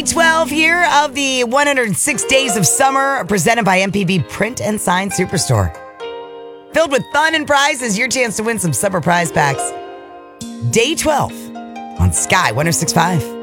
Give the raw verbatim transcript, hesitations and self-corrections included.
twelve here of the one hundred six Days of Summer presented by M P B Print and Sign Superstore. Filled with fun and prizes, your chance to win some summer prize packs. Day twelve on Sky one oh six point five.